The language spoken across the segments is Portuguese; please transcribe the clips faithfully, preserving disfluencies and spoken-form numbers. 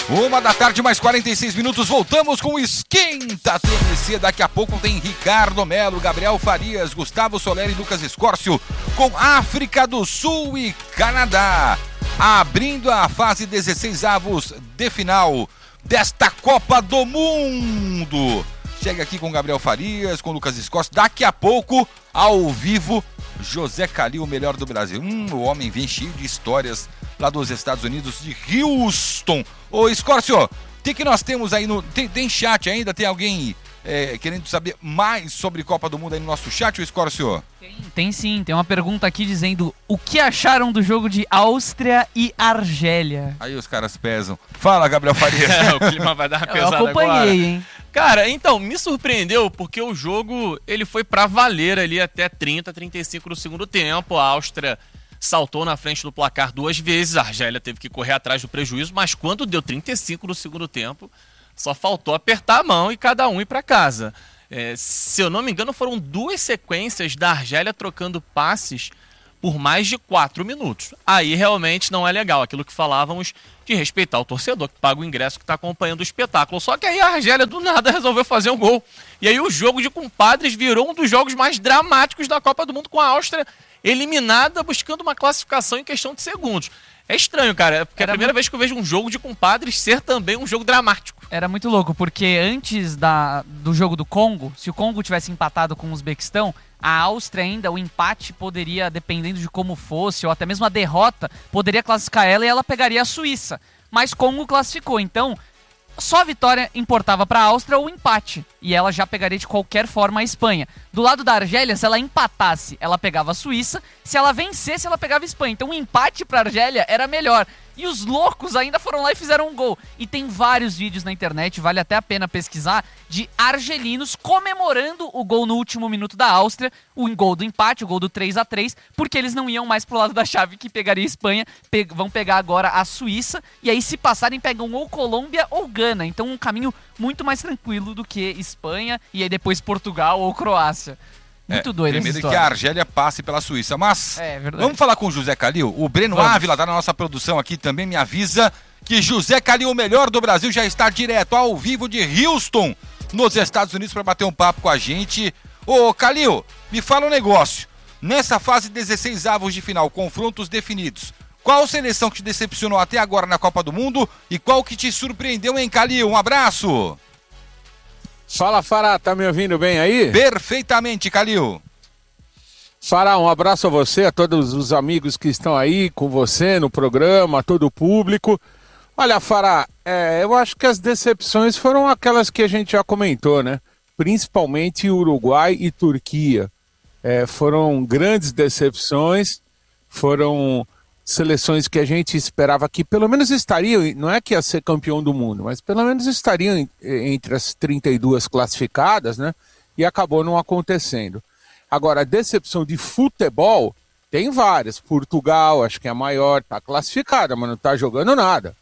Uma da tarde, mais quarenta e seis minutos, voltamos com o Esquenta T M C. Daqui a pouco tem Ricardo Melo, Gabriel Farias, Gustavo Soler e Lucas Escórcio com África do Sul e Canadá, abrindo a fase dezesseis avos de final desta Copa do Mundo. Chega aqui com Gabriel Farias, com Lucas Escórcio. Daqui a pouco, ao vivo, José Calil, o melhor do Brasil. Hum, o homem vem cheio de histórias lá dos Estados Unidos, de Houston. Ô, Escórcio, o que, que nós temos aí no... Tem, tem chat ainda? Tem alguém é, querendo saber mais sobre Copa do Mundo aí no nosso chat, ô Escórcio? Tem, tem sim. Tem uma pergunta aqui dizendo o que acharam do jogo de Áustria e Argélia? Aí os caras pesam. Fala, Gabriel Farias. O clima vai dar uma pesada agora. Eu acompanhei, agora. hein? Cara, então, me surpreendeu porque o jogo ele foi pra valer ali até trinta, trinta e cinco no segundo tempo. A Áustria saltou na frente do placar duas vezes, a Argélia teve que correr atrás do prejuízo, mas quando deu trinta e cinco no segundo tempo, só faltou apertar a mão e cada um ir para casa. É, se eu não me engano, foram duas sequências da Argélia trocando passes por mais de quatro minutos. Aí realmente não é legal, aquilo que falávamos de respeitar o torcedor que paga o ingresso, que está acompanhando o espetáculo. Só que aí a Argélia do nada resolveu fazer um gol. E aí o jogo de compadres virou um dos jogos mais dramáticos da Copa do Mundo, com a Áustria eliminada, buscando uma classificação em questão de segundos. É estranho, cara, porque Era é a primeira muito... vez que eu vejo um jogo de compadres ser também um jogo dramático. Era muito louco, porque antes da, do jogo do Congo, se o Congo tivesse empatado com o Uzbequistão, a Áustria ainda, o empate poderia, dependendo de como fosse, ou até mesmo a derrota, poderia classificar ela e ela pegaria a Suíça. Mas Congo classificou, então só a vitória importava para a Áustria ou o empate, e ela já pegaria de qualquer forma a Espanha. Do lado da Argélia, se ela empatasse, ela pegava a Suíça, se ela vencesse, ela pegava a Espanha. Então o empate para a Argélia era melhor. E os loucos ainda foram lá e fizeram um gol. E tem vários vídeos na internet, vale até a pena pesquisar, de argelinos comemorando o gol no último minuto da Áustria, o gol do empate, o gol do três a três, porque eles não iam mais pro lado da chave que pegaria a Espanha, pe- vão pegar agora a Suíça, e aí se passarem pegam ou Colômbia ou Gana. Então um caminho muito mais tranquilo do que Espanha, e aí depois Portugal ou Croácia. Muito é, doido essa primeiro história. que a Argélia passe pela Suíça, mas é, verdade. Vamos falar com o José Calil. O Breno Vamos. Ávila tá na nossa produção aqui também, me avisa que José Calil, o melhor do Brasil, já está direto ao vivo de Houston, nos Estados Unidos, para bater um papo com a gente. Ô Calil, me fala um negócio. Nessa fase dezesseis avos de final, confrontos definidos, qual seleção que te decepcionou até agora na Copa do Mundo e qual que te surpreendeu, hein, Calil? Um abraço. Fala, Fará, tá me ouvindo bem aí? Perfeitamente, Calil. Fará, um abraço a você, a todos os amigos que estão aí com você no programa, a todo o público. Olha, Fará, é, eu acho que as decepções foram aquelas que a gente já comentou, né? Principalmente Uruguai e Turquia. É, foram grandes decepções, foram seleções que a gente esperava que pelo menos estariam, não é que ia ser campeão do mundo, mas pelo menos estariam entre as trinta e duas classificadas, né? E acabou não acontecendo. Agora, a decepção de futebol tem várias. Portugal, acho que é a maior, está classificada, mas não está jogando nada.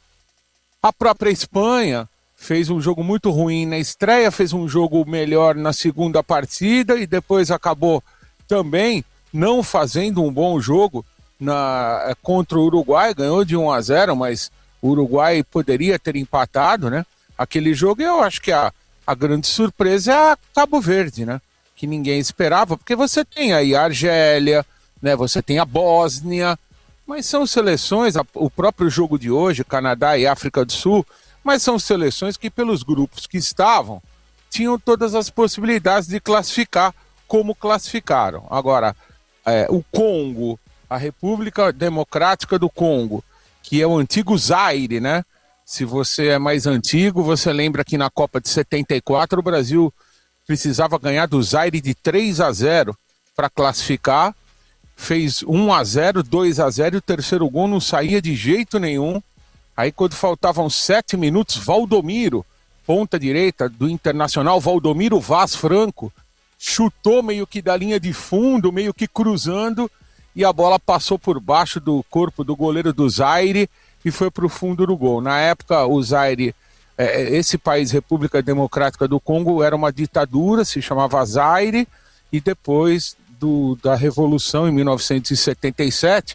A própria Espanha fez um jogo muito ruim na estreia, fez um jogo melhor na segunda partida e depois acabou também não fazendo um bom jogo Na, contra o Uruguai, ganhou de um a zero, mas o Uruguai poderia ter empatado, né? Aquele jogo, eu acho que a, a grande surpresa é a Cabo Verde, né? Que ninguém esperava, porque você tem aí a Argélia, né? Você tem a Bósnia, mas são seleções, a, o próprio jogo de hoje, Canadá e África do Sul, mas são seleções que pelos grupos que estavam, tinham todas as possibilidades de classificar como classificaram. Agora, é, o Congo, a República Democrática do Congo, que é o antigo Zaire, né? Se você é mais antigo, você lembra que na Copa de setenta e quatro o Brasil precisava ganhar do Zaire de três a zero para classificar, fez um a zero, dois a zero e o terceiro gol não saía de jeito nenhum. Aí quando faltavam sete minutos, Valdomiro, ponta direita do Internacional, Valdomiro Vaz Franco, chutou meio que da linha de fundo, meio que cruzando, e a bola passou por baixo do corpo do goleiro do Zaire e foi para o fundo do gol. Na época, o Zaire, é, esse país, República Democrática do Congo, era uma ditadura, se chamava Zaire, e depois do, da Revolução, em mil novecentos e setenta e sete,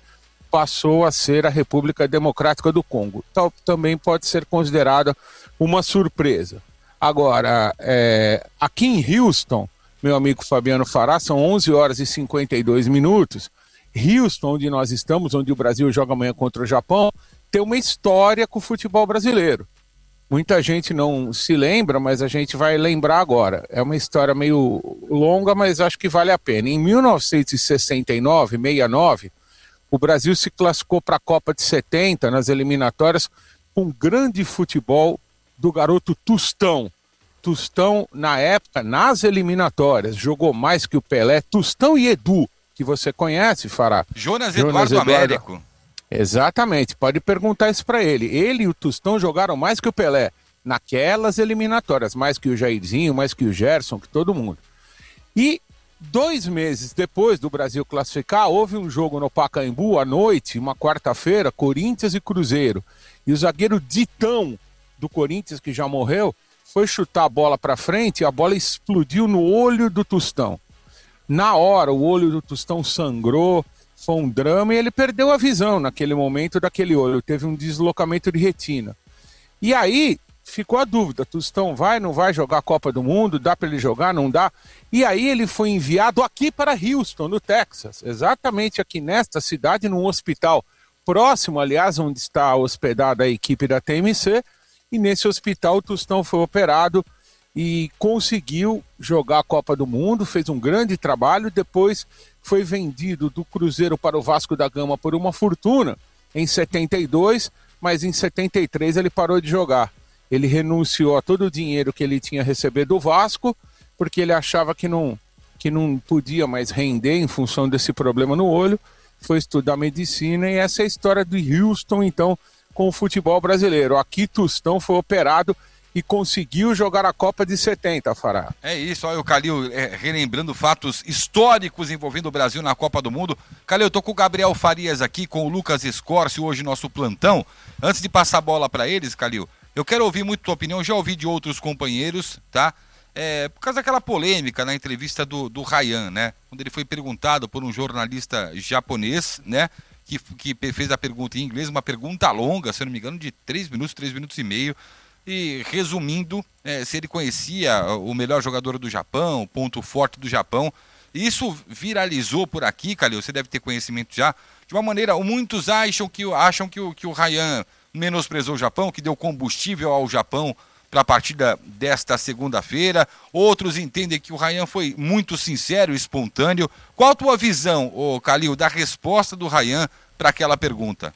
passou a ser a República Democrática do Congo. Então, também pode ser considerada uma surpresa. Agora, é, aqui em Houston, meu amigo Fabiano Fará, são onze horas e cinquenta e dois minutos. Houston, onde nós estamos, onde o Brasil joga amanhã contra o Japão, tem uma história com o futebol brasileiro. Muita gente não se lembra, mas a gente vai lembrar agora. É uma história meio longa, mas acho que vale a pena. Em mil novecentos e sessenta e nove, sessenta e nove, o Brasil se classificou para a Copa de setenta, nas eliminatórias, com grande futebol do garoto Tostão. Tostão, na época, nas eliminatórias, jogou mais que o Pelé. Tostão e Edu, que você conhece, Fará. Jonas, Jonas Eduardo, Eduardo Américo. Exatamente, pode perguntar isso para ele. Ele e o Tostão jogaram mais que o Pelé naquelas eliminatórias, mais que o Jairzinho, mais que o Gerson, que todo mundo. E dois meses depois do Brasil classificar, houve um jogo no Pacaembu à noite, uma quarta-feira, Corinthians e Cruzeiro. E o zagueiro Ditão do Corinthians, que já morreu, foi chutar a bola para frente e a bola explodiu no olho do Tostão. Na hora, o olho do Tostão sangrou, foi um drama e ele perdeu a visão naquele momento daquele olho, teve um deslocamento de retina. E aí ficou a dúvida, Tostão vai, não vai jogar a Copa do Mundo, dá para ele jogar, não dá? E aí ele foi enviado aqui para Houston, no Texas, exatamente aqui nesta cidade, num hospital próximo, aliás, onde está hospedada a equipe da T M C, e nesse hospital o Tostão foi operado e conseguiu jogar a Copa do Mundo, fez um grande trabalho, depois foi vendido do Cruzeiro para o Vasco da Gama por uma fortuna em setenta e dois, mas em setenta e três ele parou de jogar. Ele renunciou a todo o dinheiro que ele tinha recebido do Vasco, porque ele achava que não, que não podia mais render em função desse problema no olho, foi estudar medicina, e essa é a história do Houston, então, com o futebol brasileiro. Aqui Tostão foi operado e conseguiu jogar a Copa de setenta, Fará. É isso, olha o Calil é, relembrando fatos históricos envolvendo o Brasil na Copa do Mundo. Calil, eu tô com o Gabriel Farias aqui, com o Lucas Escorcio, hoje nosso plantão. Antes de passar a bola para eles, Calil, eu quero ouvir muito tua opinião, já ouvi de outros companheiros, tá? É, por causa daquela polêmica na entrevista do, do Ryan, né? Quando ele foi perguntado por um jornalista japonês, né? Que, que fez a pergunta em inglês, uma pergunta longa, se eu não me engano, de três minutos, três minutos e meio. E resumindo, é, se ele conhecia o melhor jogador do Japão, o ponto forte do Japão. Isso viralizou por aqui, Calil, você deve ter conhecimento já. De uma maneira, muitos acham que, acham que, o, que o Ryan menosprezou o Japão, que deu combustível ao Japão para a partida desta segunda-feira. Outros entendem que o Ryan foi muito sincero e espontâneo. Qual a tua visão, ô, Calil, da resposta do Ryan para aquela pergunta?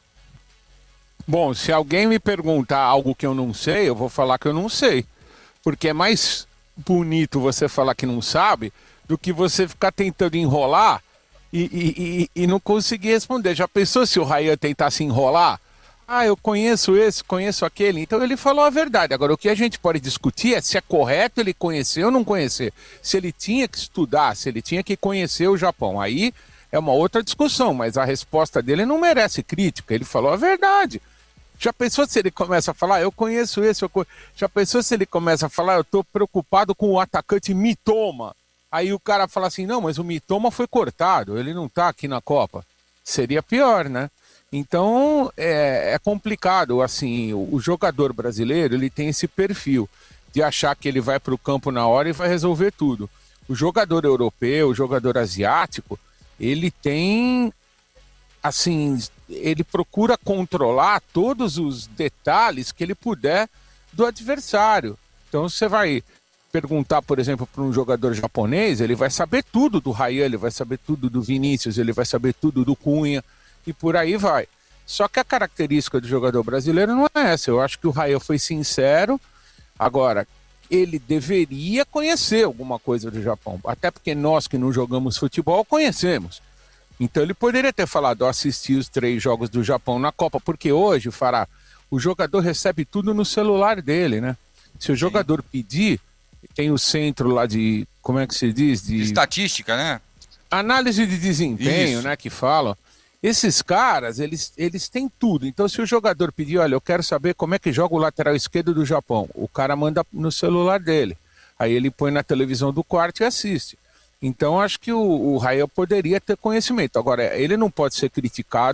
Bom, se alguém me perguntar algo que eu não sei, eu vou falar que eu não sei. Porque é mais bonito você falar que não sabe do que você ficar tentando enrolar e, e, e, e não conseguir responder. Já pensou se o Ryan tentasse enrolar? Ah, eu conheço esse, conheço aquele. Então ele falou a verdade. Agora, o que a gente pode discutir é se é correto ele conhecer ou não conhecer. Se ele tinha que estudar, se ele tinha que conhecer o Japão. Aí é uma outra discussão, mas a resposta dele não merece crítica. Ele falou a verdade. Já pensou se ele começa a falar, eu conheço esse, eu conheço... Já pensou se ele começa a falar, eu estou preocupado com o atacante Mitoma. Aí o cara fala assim, não, mas o Mitoma foi cortado, ele não está aqui na Copa. Seria pior, né? Então é, é complicado, assim, o, o jogador brasileiro, ele tem esse perfil de achar que ele vai para o campo na hora e vai resolver tudo. O jogador europeu, o jogador asiático, ele tem... assim, ele procura controlar todos os detalhes que ele puder do adversário. Então você vai perguntar, por exemplo, para um jogador japonês, ele vai saber tudo do Ryan, ele vai saber tudo do Vinícius, ele vai saber tudo do Cunha, e por aí vai. Só que a característica do jogador brasileiro não é essa. Eu acho que o Ryan foi sincero. Agora, ele deveria conhecer alguma coisa do Japão, até porque nós que não jogamos futebol conhecemos. Então ele poderia ter falado, assisti os três jogos do Japão na Copa, porque hoje, Fará, o jogador recebe tudo no celular dele, né? Se o jogador Sim. pedir, tem o centro lá de, como é que se diz? De, de estatística, né? Análise de desempenho, Isso. né, que falam. Esses caras, eles, eles têm tudo. Então se o jogador pedir, olha, eu quero saber como é que joga o lateral esquerdo do Japão, o cara manda no celular dele. Aí ele põe na televisão do quarto e assiste. Então acho que o, o Ryan poderia ter conhecimento. Agora, ele não pode ser criticado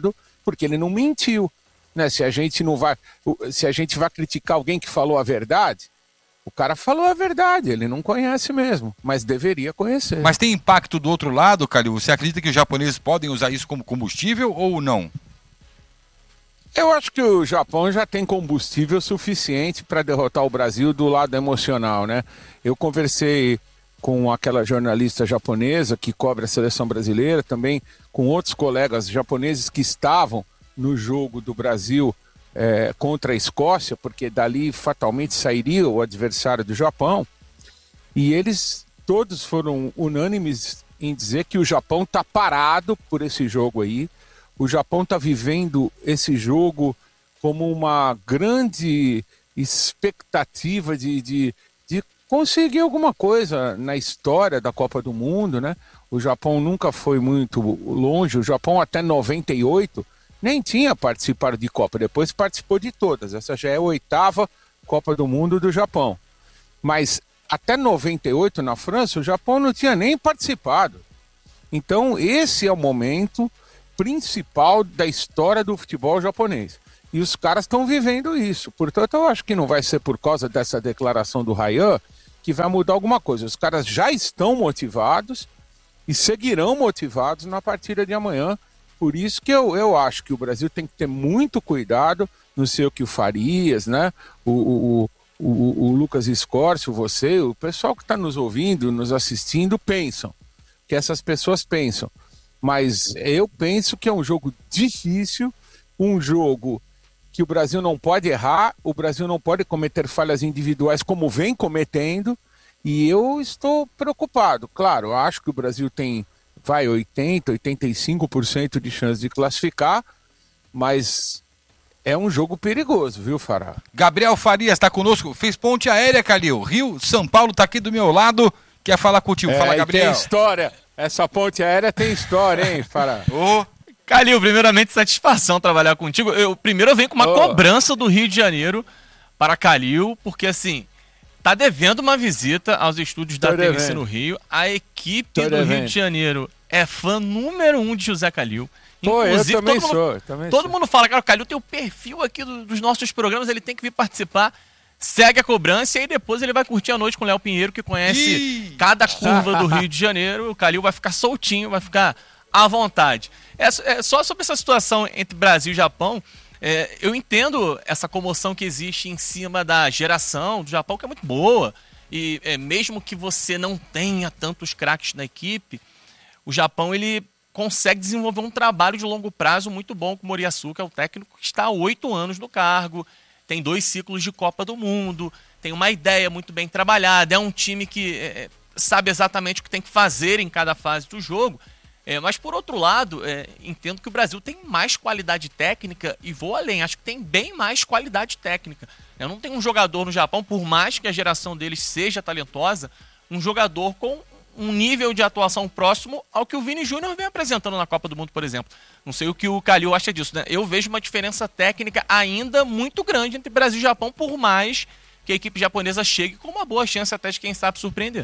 porque ele não mentiu. Né? Se a gente não vai, se a gente vai criticar alguém que falou a verdade, o cara falou a verdade, ele não conhece mesmo, mas deveria conhecer. Mas tem impacto do outro lado, Calil? Você acredita que os japoneses podem usar isso como combustível ou não? Eu acho que o Japão já tem combustível suficiente para derrotar o Brasil do lado emocional, né? Eu conversei com aquela jornalista japonesa que cobre a seleção brasileira, também com outros colegas japoneses que estavam no jogo do Brasil é, contra a Escócia, porque dali fatalmente sairia o adversário do Japão, e eles todos foram unânimes em dizer que o Japão está parado por esse jogo aí. O Japão está vivendo esse jogo como uma grande expectativa de, de, de conseguir alguma coisa na história da Copa do Mundo, né? O Japão nunca foi muito longe. O Japão até noventa e oito nem tinha participado de Copa. Depois participou de todas. Essa já é a oitava Copa do Mundo do Japão. Mas até noventa e oito na França, o Japão não tinha nem participado. Então esse é o momento principal da história do futebol japonês. E os caras estão vivendo isso. Portanto, eu acho que não vai ser por causa dessa declaração do Ryan que vai mudar alguma coisa. Os caras já estão motivados e seguirão motivados na partida de amanhã. Por isso que eu, eu acho que o Brasil tem que ter muito cuidado, não sei o que o Farias, né? o, o, o, o Lucas Escórcio, você, o pessoal que está nos ouvindo, nos assistindo, pensam. Que essas pessoas pensam. Mas eu penso que é um jogo difícil, um jogo que o Brasil não pode errar, o Brasil não pode cometer falhas individuais como vem cometendo, e eu estou preocupado. Claro, eu acho que o Brasil tem, vai, oitenta, oitenta e cinco por cento de chance de classificar, mas é um jogo perigoso, viu, Fará? Gabriel Farias está conosco, fez ponte aérea, Calil. Rio, São Paulo está aqui do meu lado, quer falar contigo. É, Fala, Gabriel. Tem história. Essa ponte aérea tem história, hein, Fará? Ô, Calil, primeiramente, satisfação trabalhar contigo. Eu, primeiro eu venho com uma oh. cobrança do Rio de Janeiro para Calil, porque assim, tá devendo uma visita aos estúdios da T V C no Rio. A equipe Tô do devendo. Rio de Janeiro é fã número um de José Calil. Pô, Inclusive, eu também todo sou. Mundo, também todo sou. mundo fala, cara, o Calil tem o perfil aqui do, dos nossos programas, ele tem que vir participar. Segue a cobrança e aí depois ele vai curtir a noite com o Léo Pinheiro, que conhece Ih! cada curva do Rio de Janeiro. O Calil vai ficar soltinho, vai ficar à vontade. É, é, só sobre essa situação entre Brasil e Japão, é, eu entendo essa comoção que existe em cima da geração do Japão, que é muito boa. E é, mesmo que você não tenha tantos craques na equipe, o Japão ele consegue desenvolver um trabalho de longo prazo muito bom com o Moriyasu, é o técnico que está há oito anos no cargo. Tem dois ciclos de Copa do Mundo, tem uma ideia muito bem trabalhada, é um time que é, sabe exatamente o que tem que fazer em cada fase do jogo. É, mas, por outro lado, é, entendo que o Brasil tem mais qualidade técnica e vou além, acho que tem bem mais qualidade técnica. Eu não tenho um jogador no Japão, por mais que a geração deles seja talentosa, um jogador com um nível de atuação próximo ao que o Vini Júnior vem apresentando na Copa do Mundo, por exemplo. Não sei o que o Calil acha disso, né? Eu vejo uma diferença técnica ainda muito grande entre Brasil e Japão, por mais que a equipe japonesa chegue com uma boa chance até de, quem sabe, surpreender.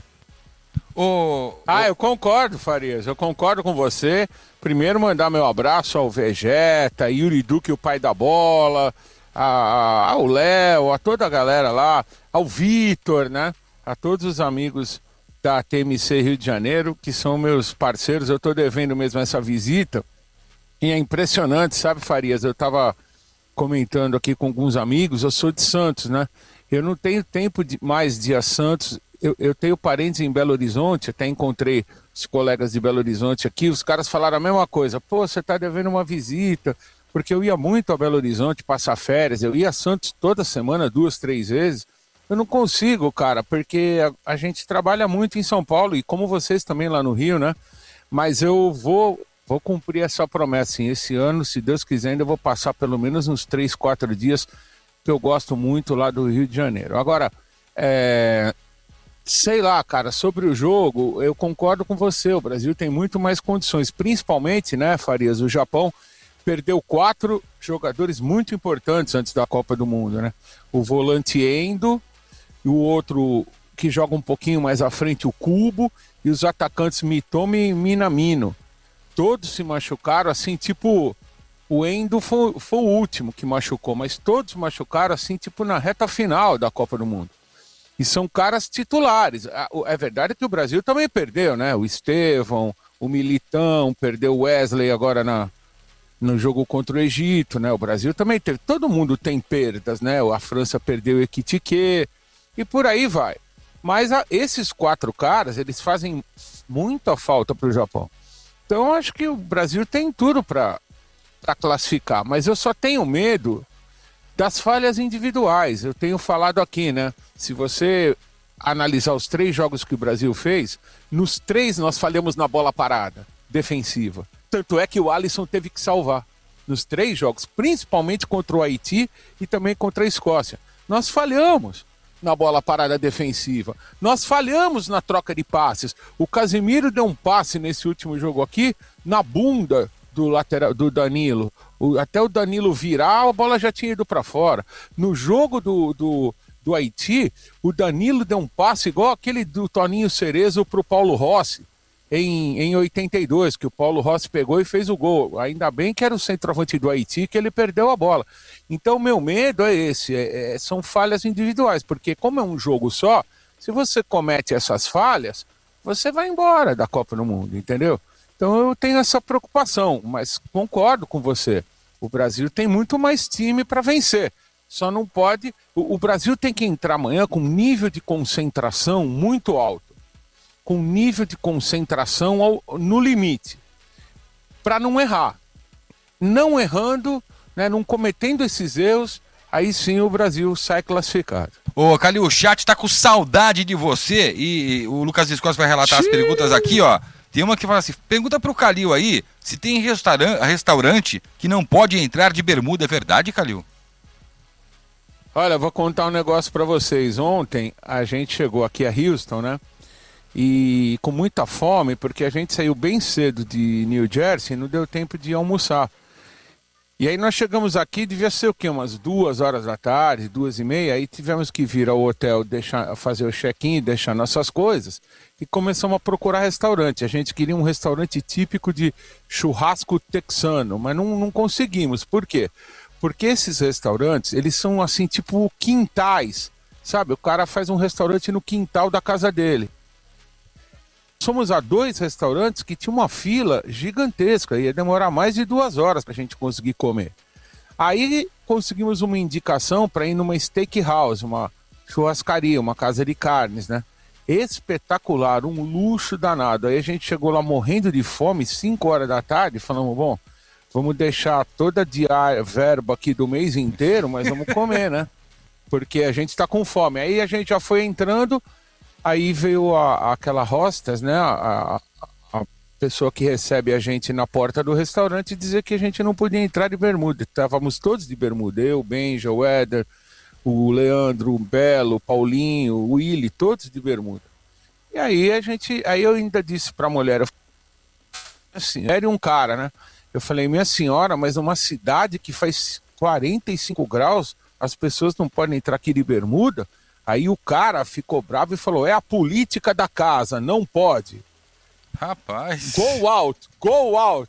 O... Ah, eu concordo, Farias, eu concordo com você. Primeiro mandar meu abraço ao Vegeta, Yuri Duque, o pai da bola, a, a, ao Léo, a toda a galera lá, ao Vitor, né? A todos os amigos da T M C Rio de Janeiro, que são meus parceiros. Eu estou devendo mesmo essa visita. E é impressionante, sabe, Farias? Eu estava comentando aqui com alguns amigos, eu sou de Santos, né? Eu não tenho tempo de, mais de ir a Santos. Eu, eu tenho parentes em Belo Horizonte, até encontrei os colegas de Belo Horizonte aqui, os caras falaram a mesma coisa. Pô, você está devendo uma visita, porque eu ia muito a Belo Horizonte passar férias, eu ia a Santos toda semana, duas, três vezes. Eu não consigo, cara, porque a, a gente trabalha muito em São Paulo, e como vocês também lá no Rio, né? Mas eu vou, vou cumprir essa promessa, sim. Esse ano, se Deus quiser, ainda vou passar pelo menos uns três, quatro dias, que eu gosto muito lá do Rio de Janeiro. Agora, é... sei lá, cara, sobre o jogo, eu concordo com você, o Brasil tem muito mais condições, principalmente, né, Farias, o Japão perdeu quatro jogadores muito importantes antes da Copa do Mundo, né? O volante Endo, e o outro que joga um pouquinho mais à frente, o Kubo, e os atacantes Mitomi e Minamino. Todos se machucaram, assim, tipo O Endo foi, foi o último que machucou, mas todos machucaram assim, tipo na reta final da Copa do Mundo. E são caras titulares. É verdade que o Brasil também perdeu, né? O Estevão, o Militão, perdeu o Wesley agora na, no jogo contra o Egito, né? O Brasil também teve. Todo mundo tem perdas, né? A França perdeu o Ekitike e por aí vai. Mas a, esses quatro caras, eles fazem muita falta para o Japão. Então eu acho que o Brasil tem tudo para classificar, mas eu só tenho medo das falhas individuais. Eu tenho falado aqui, né? Se você analisar os três jogos que o Brasil fez, nos três nós falhamos na bola parada, defensiva. Tanto é que o Alisson teve que salvar nos três jogos, principalmente contra o Haiti e também contra a Escócia. Nós falhamos na bola parada defensiva. Nós falhamos na troca de passes. O Casemiro deu um passe nesse último jogo aqui na bunda do lateral do Danilo. O, até o Danilo virar, a bola já tinha ido para fora. No jogo do, do, do Haiti, o Danilo deu um passe igual aquele do Toninho Cerezo para o Paulo Rossi em, em oitenta e dois, que o Paulo Rossi pegou e fez o gol. Ainda bem que era o centroavante do Haiti que ele perdeu a bola. Então meu medo é esse, é, é, são falhas individuais, porque como é um jogo só, se você comete essas falhas, você vai embora da Copa do Mundo, entendeu? Então eu tenho essa preocupação, mas concordo com você. O Brasil tem muito mais time para vencer. Só não pode... O, o Brasil tem que entrar amanhã com um nível de concentração muito alto. Com um nível de concentração ao, no limite. Para não errar. Não errando, né, não cometendo esses erros, aí sim o Brasil sai classificado. Ô, Calil, o chat tá com saudade de você e o Lucas Viscoso vai relatar Xiii. as perguntas aqui, ó. Tem uma que fala assim, pergunta pro Calil aí, se tem restauran- restaurante que não pode entrar de bermuda, é verdade, Calil? Olha, vou contar um negócio para vocês. Ontem a gente chegou aqui a Houston, né? E com muita fome, porque a gente saiu bem cedo de New Jersey e não deu tempo de almoçar. E aí nós chegamos aqui, devia ser o quê? Umas duas horas da tarde, duas e meia, aí tivemos que vir ao hotel, deixar, fazer o check-in, deixar nossas coisas, e começamos a procurar restaurante. A gente queria um restaurante típico de churrasco texano, mas não, não conseguimos. Por quê? Porque esses restaurantes, eles são assim, tipo quintais, sabe? O cara faz um restaurante no quintal da casa dele. Fomos a dois restaurantes que tinha uma fila gigantesca, ia demorar mais de duas horas para a gente conseguir comer. Aí conseguimos uma indicação para ir numa steakhouse, uma churrascaria, uma casa de carnes, né? Espetacular, um luxo danado. Aí a gente chegou lá morrendo de fome, cinco horas da tarde, falamos, bom, vamos deixar toda a diária, verba aqui do mês inteiro, mas vamos comer, né? Porque a gente está com fome. Aí a gente já foi entrando... Aí veio a, aquela hostess, né, a, a pessoa que recebe a gente na porta do restaurante dizer que a gente não podia entrar de bermuda. Estávamos todos de bermuda, eu, o Benja, o Éder, o Leandro, o Belo, o Paulinho, o Willy, todos de bermuda. E aí a gente, aí eu ainda disse para a mulher, eu, assim, era um cara, né? Eu falei, minha senhora, mas numa cidade que faz quarenta e cinco graus, as pessoas não podem entrar aqui de bermuda? Aí o cara ficou bravo e falou, é a política da casa, não pode. Rapaz. Go out, go out.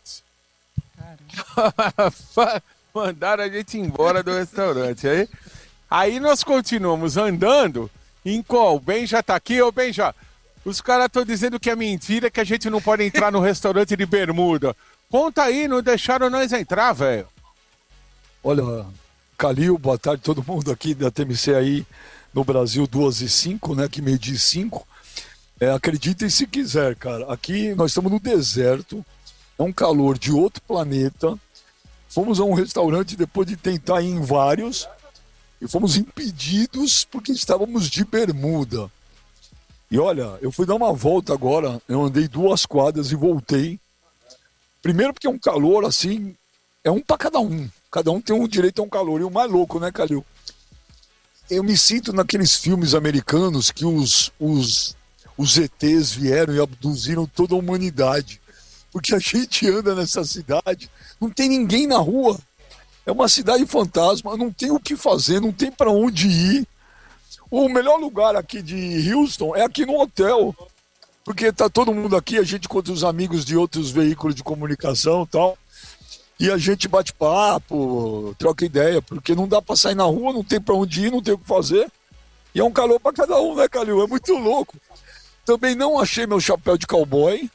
Mandaram a gente embora do restaurante. Aí, aí nós continuamos andando, em qual? O Ben já tá aqui, ô Ben já. Os caras estão dizendo que é mentira, que a gente não pode entrar no restaurante de bermuda. Conta aí, não deixaram nós entrar, velho. Olha, Calil, boa tarde todo mundo aqui da T M C aí. No Brasil, duas e cinco, né? Que medi cinco. É, acreditem se quiser, cara. Aqui nós estamos no deserto. É um calor de outro planeta. Fomos a um restaurante depois de tentar ir em vários. E fomos impedidos porque estávamos de bermuda. E olha, eu fui dar uma volta agora. Eu andei duas quadras e voltei. Primeiro porque é um calor assim. É um para cada um. Cada um tem um direito a um calor. E o mais louco, né, Calil? Eu me sinto naqueles filmes americanos que os, os, os E Tês vieram e abduziram toda a humanidade. Porque a gente anda nessa cidade, não tem ninguém na rua. É uma cidade fantasma, não tem o que fazer, não tem para onde ir. O melhor lugar aqui de Houston é aqui no hotel. Porque tá todo mundo aqui, a gente contra os amigos de outros veículos de comunicação e tal. e a gente bate papo, troca ideia, porque não dá pra sair na rua, não tem pra onde ir, não tem o que fazer. E é um calor pra cada um, né, Calil? É muito louco. Também não achei meu chapéu de cowboy.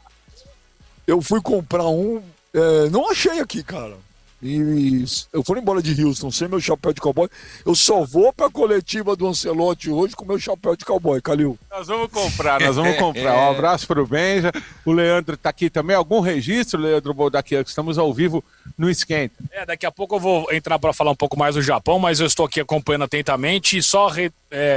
Eu fui comprar um, é, não achei aqui, cara. E eu fui embora de Houston sem meu chapéu de cowboy. Eu só vou pra coletiva do Ancelotti hoje com meu chapéu de cowboy, Calil. Nós vamos comprar, nós vamos comprar. Um abraço pro Benja. O Leandro tá aqui também. Algum registro, Leandro Boldaquian, que estamos ao vivo no Esquenta? É, daqui a pouco eu vou entrar para falar um pouco mais do Japão, mas eu estou aqui acompanhando atentamente e só re,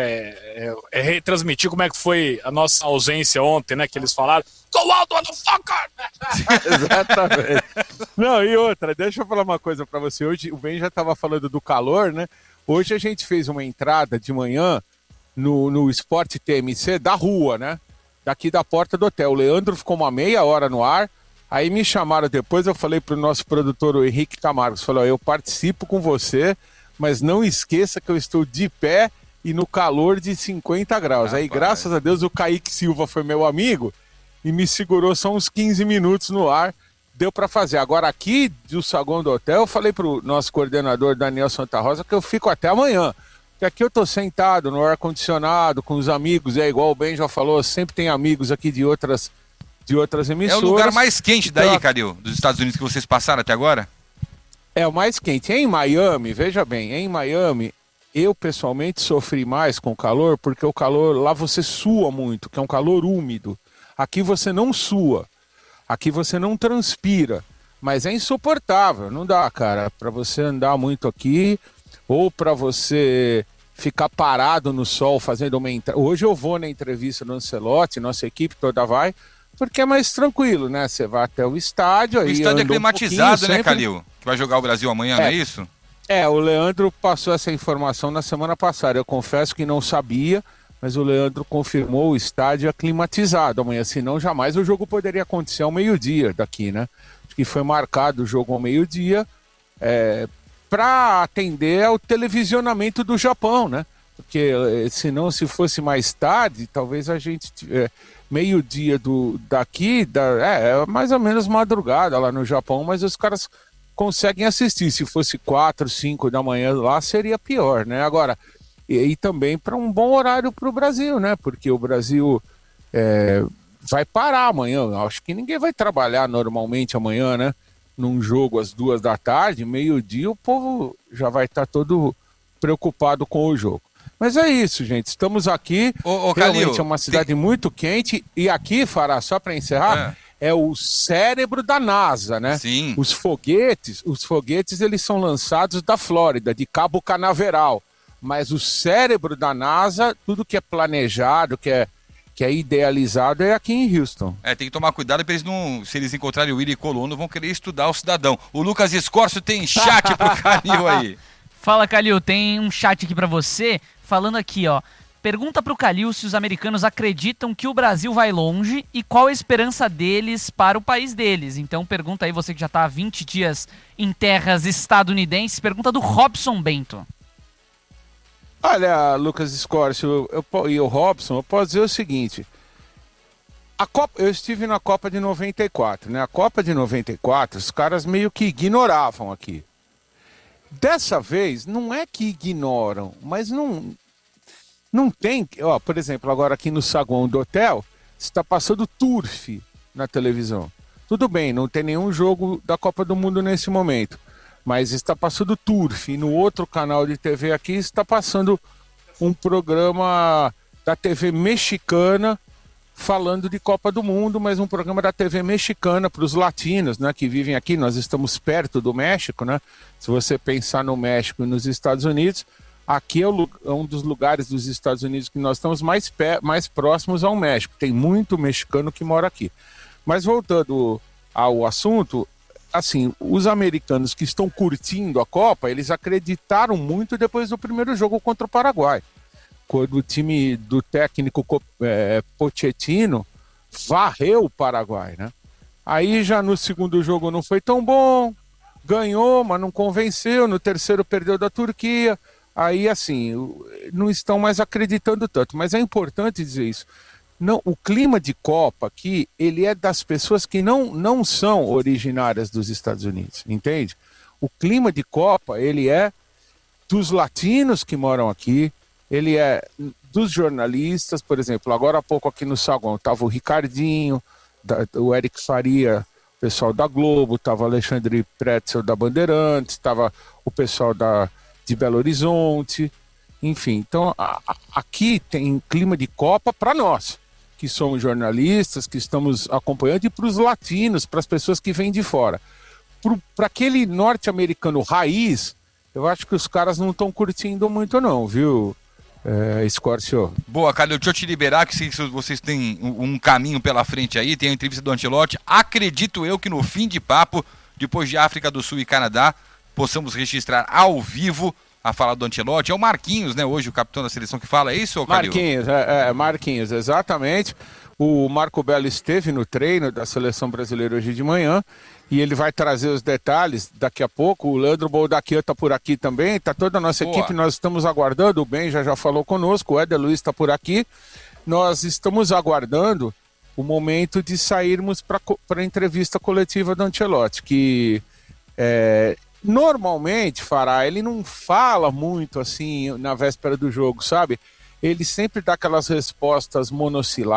é, é, é, retransmitir como é que foi a nossa ausência ontem, né? Que eles falaram. Go out, motherfucker! Exatamente. Não, e outra, deixa eu falar uma coisa pra você. Hoje o Ben já tava falando do calor, né? Hoje a gente fez uma entrada de manhã no, no Sport T M C da rua, né? Daqui da porta do hotel. O Leandro ficou uma meia hora no ar, aí me chamaram depois, eu falei pro nosso produtor, o Henrique Camargo, falou, eu participo com você, mas não esqueça que eu estou de pé e no calor de cinquenta graus. Ah, aí, pai. Graças a Deus, o Kaique Silva foi meu amigo, e me segurou só uns quinze minutos no ar, deu para fazer. Agora aqui do saguão do hotel, eu falei pro nosso coordenador Daniel Santa Rosa que eu fico até amanhã, porque aqui eu tô sentado no ar-condicionado, com os amigos, é igual o Ben já falou, sempre tem amigos aqui de outras, de outras emissoras. É o lugar mais quente daí, então, Calil, dos Estados Unidos que vocês passaram até agora? É o mais quente. Em Miami, veja bem, em Miami, eu pessoalmente sofri mais com o calor, porque o calor, lá você sua muito, que é um calor úmido. Aqui você não sua, aqui você não transpira, mas é insuportável, não dá, cara, para você andar muito aqui ou para você ficar parado no sol fazendo uma entrevista. Hoje eu vou na entrevista do Ancelotti, nossa equipe toda vai, porque é mais tranquilo, né? Você vai até o estádio, aí o estádio é climatizado, um né, sempre... Calil? Que vai jogar o Brasil amanhã, é. Não é isso? É, o Leandro passou essa informação na semana passada, eu confesso que não sabia, mas o Leandro confirmou, o estádio é climatizado amanhã, senão jamais o jogo poderia acontecer ao meio-dia daqui, né? Acho que foi marcado o jogo ao meio-dia é, para atender ao televisionamento do Japão, né? Porque senão, se fosse mais tarde, talvez a gente... É, meio-dia do, daqui, da, é, é mais ou menos madrugada lá no Japão, mas os caras conseguem assistir. Se fosse quatro, cinco da manhã lá, seria pior, né? Agora... E, e também para um bom horário para o Brasil, né? Porque o Brasil é, vai parar amanhã. Acho que ninguém vai trabalhar normalmente amanhã, né? Num jogo às duas da tarde, meio-dia, o povo já vai estar tá todo preocupado com o jogo. Mas é isso, gente. Estamos aqui. Ô, ô, realmente Calil, é uma cidade tem... muito quente. E aqui, Fará, só para encerrar, é. é o cérebro da NASA, né? Sim. Os foguetes, os foguetes, eles são lançados da Flórida, de Cabo Canaveral. Mas o cérebro da NASA, tudo que é planejado, que é, que é idealizado, é aqui em Houston. É, tem que tomar cuidado para eles não, se eles encontrarem o Willy Colono, vão querer estudar o cidadão. O Lucas Escorcio tem chat pro Calil aí. Fala, Calil, tem um chat aqui para você, falando aqui, ó. Pergunta pro Calil se os americanos acreditam que o Brasil vai longe e qual a esperança deles para o país deles. Então pergunta aí, você que já tá há vinte dias em terras estadunidenses, pergunta do Robson Bento. Olha, Lucas Escorcio e o Robson, eu posso dizer o seguinte, a Copa, eu estive na Copa de noventa e quatro, né? A Copa de noventa e quatro, os caras meio que ignoravam aqui. Dessa vez, não é que ignoram, mas não, não tem, ó, por exemplo, agora aqui no saguão do hotel, está passando Turf na televisão. Tudo bem, não tem nenhum jogo da Copa do Mundo nesse momento. Mas está passando Turf, e no outro canal de T V aqui está passando um programa da T V mexicana falando de Copa do Mundo, mas um programa da T V mexicana para os latinos, né, que vivem aqui. Nós estamos perto do México, né? Se você pensar no México e nos Estados Unidos, aqui é um dos lugares dos Estados Unidos que nós estamos mais, pé, mais próximos ao México. Tem muito mexicano que mora aqui. Mas voltando ao assunto... Assim, os americanos que estão curtindo a Copa, eles acreditaram muito depois do primeiro jogo contra o Paraguai. Quando o time do técnico é, Pochettino varreu o Paraguai, né? Aí já no segundo jogo não foi tão bom, ganhou, mas não convenceu, no terceiro perdeu da Turquia. Aí, assim, não estão mais acreditando tanto. Mas é importante dizer isso. não, o clima de Copa aqui, ele é das pessoas que não, não são originárias dos Estados Unidos, entende? O clima de Copa, ele é dos latinos que moram aqui, ele é dos jornalistas, por exemplo, agora há pouco aqui no saguão estava o Ricardinho, da, o Eric Faria, o pessoal da Globo, estava o Alexandre Pretzel da Bandeirantes, estava o pessoal da, de Belo Horizonte, enfim. Então, a, a, aqui tem clima de Copa para nós, que somos jornalistas, que estamos acompanhando, e para os latinos, para as pessoas que vêm de fora. Para aquele norte-americano raiz, eu acho que os caras não estão curtindo muito não, viu, é, Scorcio? Boa, Calil, deixa eu te liberar, que se vocês têm um, um caminho pela frente aí, tem a entrevista do Ancelotti. Acredito eu que no fim de papo, depois de África do Sul e Canadá, possamos registrar ao vivo a fala do Ancelotti. É o Marquinhos, né, hoje o capitão da seleção que fala, é isso, Calil? Marquinhos, é, é, Marquinhos, exatamente. O Marco Belo esteve no treino da seleção brasileira hoje de manhã e ele vai trazer os detalhes daqui a pouco. O Leandro Boldaquian está por aqui também, está toda a nossa Boa. equipe, nós estamos aguardando. O Ben já, já falou conosco, o Éder Luiz está por aqui. Nós estamos aguardando o momento de sairmos para a entrevista coletiva do Ancelotti, que é, normalmente, Fará, ele não fala muito assim na véspera do jogo, sabe? Ele sempre dá aquelas respostas monossilábicas,